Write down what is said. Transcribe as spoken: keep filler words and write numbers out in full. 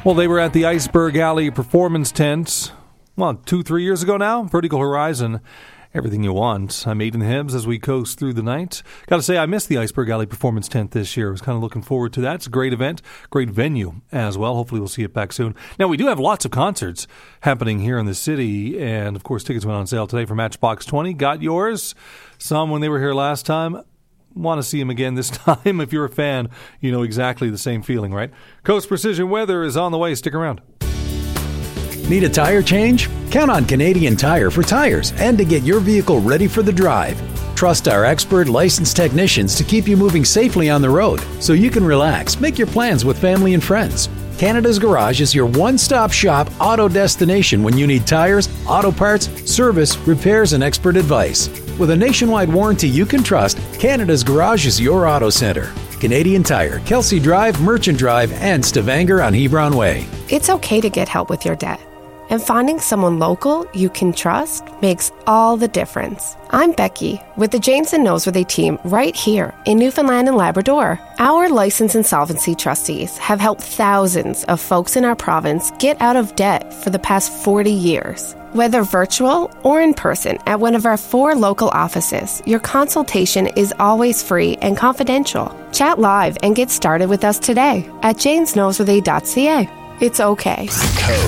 Well, they were at the Iceberg Alley Performance Tent, well, two, three years ago now. Vertical Horizon, everything you want. I'm Aiden Hibbs as we coast through the night. Got to say, I missed the Iceberg Alley Performance Tent this year. I was kind of looking forward to that. It's a great event, great venue as well. Hopefully we'll see it back soon. Now, we do have lots of concerts happening here in the city, and of course, tickets went on sale today for Matchbox twenty. Got yours. Some when they were here last time. Want to see him again this time. If you're a fan, you know exactly the same feeling, right? Coast Precision Weather is on the way. Stick around. Need a tire change? Count on Canadian Tire for tires and to get your vehicle ready for the drive. Trust our expert licensed technicians to keep you moving safely on the road so you can relax, make your plans with family and friends. Canada's Garage is your one-stop shop auto destination when you need tires, auto parts, service, repairs, and expert advice. With a nationwide warranty you can trust, Canada's Garage is your auto center. Canadian Tire, Kelsey Drive, Merchant Drive, and Stavanger on Hebron Way. It's okay to get help with your debt. And finding someone local you can trust makes all the difference. I'm Becky with the James and Noseworthy team right here in Newfoundland and Labrador. Our licensed insolvency trustees have helped thousands of folks in our province get out of debt for the past forty years. Whether virtual or in person at one of our four local offices, your consultation is always free and confidential. Chat live and get started with us today at james noseworthy dot c a. It's okay.